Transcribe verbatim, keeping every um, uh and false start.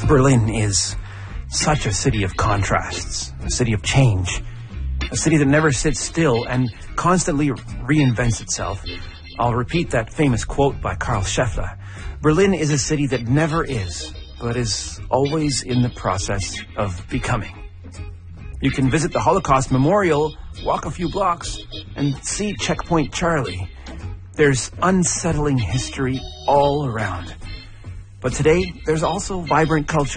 Berlin is such a city of contrasts, a city of change, a city that never sits still and constantly reinvents itself. I'll repeat that famous quote by Karl Scheffler. Berlin is a city that never is, but is always in the process of becoming. You can visit the Holocaust Memorial, walk a few blocks, and see Checkpoint Charlie. There's unsettling history all around. But today, there's also vibrant culture.